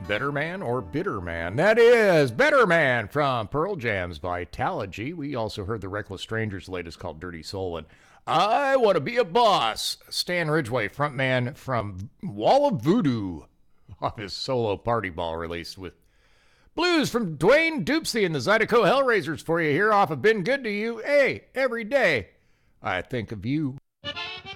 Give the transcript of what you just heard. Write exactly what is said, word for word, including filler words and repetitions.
Better Man or Bitter Man? That is Better Man from Pearl Jam's Vitalogy. We also heard the Reckless Strangers' latest called Dirty Soul. And I Want to Be a Boss. Stan Ridgway, frontman from Wall of Voodoo, off his solo Party Ball release, with blues from Dwayne Dupsy and the Zydeco Hellraisers for you here off of Been Good to You. Hey, every day I think of you.